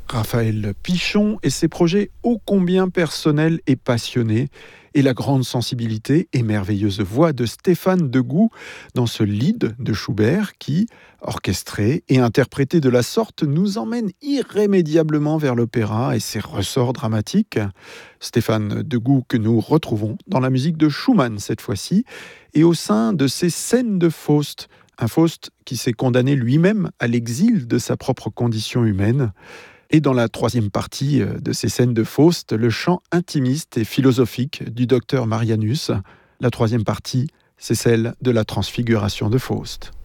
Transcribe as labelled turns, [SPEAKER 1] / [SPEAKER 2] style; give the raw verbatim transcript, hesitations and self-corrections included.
[SPEAKER 1] Raphaël Pichon et ses projets ô combien personnels et passionnés, et la grande sensibilité et merveilleuse voix de Stéphane Degout dans ce lied de Schubert qui, orchestré et interprété de la sorte, nous emmène irrémédiablement vers l'opéra et ses ressorts dramatiques. Stéphane Degout que nous retrouvons dans la musique de Schumann cette fois-ci, et au sein de ces scènes de Faust, un Faust qui s'est condamné lui-même à l'exil de sa propre condition humaine. Et dans la troisième partie de ces scènes de Faust, le chant intimiste et philosophique du docteur Marianus. La troisième partie, c'est celle de la transfiguration de Faust.